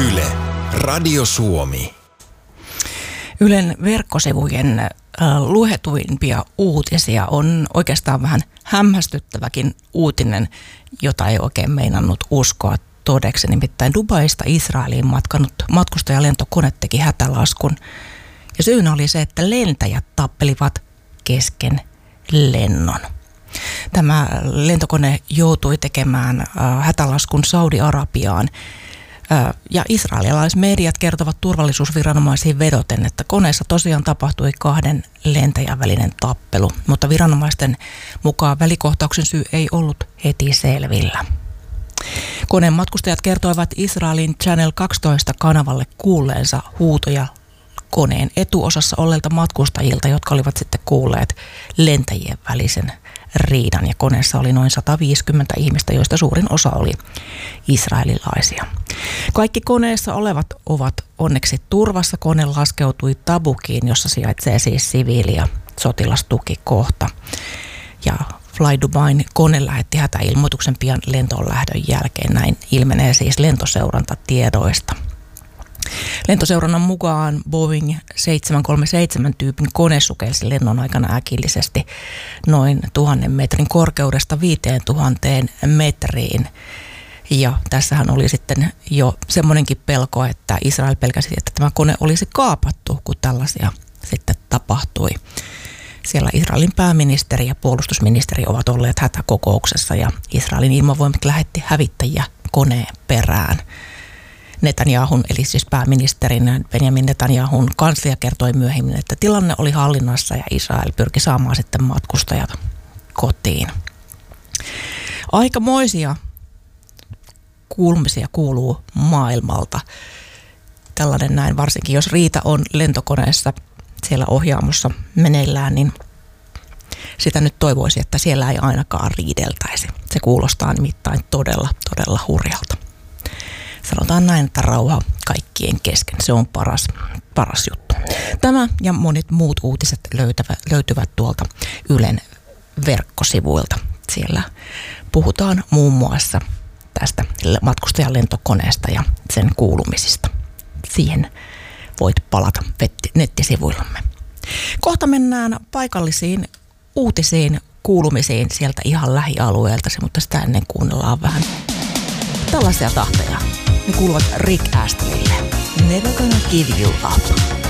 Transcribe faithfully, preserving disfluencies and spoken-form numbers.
Yle, Radio Suomi. Ylen verkkosivujen äh, luetuimpia uutisia on oikeastaan vähän hämmästyttäväkin uutinen, jota ei oikein meinannut uskoa todeksi. Nimittäin Dubaista Israeliin matkanut matkustajalentokone teki hätälaskun. Ja syynä oli se, että lentäjät tappelivat kesken lennon. Tämä lentokone joutui tekemään äh, hätälaskun Saudi-Arabiaan. Ja israelilaismediat kertovat turvallisuusviranomaisiin vedoten, että koneessa tosiaan tapahtui kahden lentäjän välinen tappelu, mutta viranomaisten mukaan välikohtauksen syy ei ollut heti selvillä. Koneen matkustajat kertoivat Israelin Channel kaksitoista kanavalle kuulleensa huutoja koneen etuosassa olleilta matkustajilta, jotka olivat sitten kuulleet lentäjien välisen riidan. Ja koneessa oli noin sata viisikymmentä ihmistä, joista suurin osa oli israelilaisia. Kaikki koneessa olevat ovat onneksi turvassa. Kone laskeutui Tabukiin, jossa sijaitsee siis siviili- ja sotilastukikohta. Ja Fly Dubain kone lähetti hätäilmoituksen pian lentoon lähdön jälkeen. Näin ilmenee siis lentoseurantatiedoista. Lentoseurannan mukaan Boeing seitsemän kolme seitsemän tyypin kone sukelsi lennon aikana äkillisesti noin tuhannen metrin korkeudesta viiteen tuhanteen metriin. Ja tässähän oli sitten jo semmoinenkin pelko, että Israel pelkäsi, että tämä kone olisi kaapattu, kun tällaisia sitten tapahtui. Siellä Israelin pääministeri ja puolustusministeri ovat olleet hätäkokouksessa ja Israelin ilmavoimat lähetti hävittäjiä koneen perään. Netanyahun, eli siis pääministerin Benjamin Netanyahun kanslia kertoi myöhemmin, että tilanne oli hallinnassa ja Israel pyrki saamaan sitten matkustajat kotiin. Aikamoisia kuulumisia kuuluu maailmalta. Tällainen näin, varsinkin jos riita on lentokoneessa siellä ohjaamossa meneillään, niin sitä nyt toivoisi, että siellä ei ainakaan riideltäisi. Se kuulostaa nimittäin todella, todella hurjalta. Sanotaan näin, että rauha kaikkien kesken. Se on paras, paras juttu. Tämä ja monet muut uutiset löytävät, löytyvät tuolta Ylen verkkosivuilta. Siellä puhutaan muun muassa tästä matkustajan lentokoneesta ja sen kuulumisista. Siihen voit palata nettisivuillamme. Kohta mennään paikallisiin uutisiin, kuulumisiin sieltä ihan lähialueelta, mutta sitä ennen kuunnellaan vähän tällaisia tahteja. Ne kuuluvat Rick Astleylle. Never gonna give you up.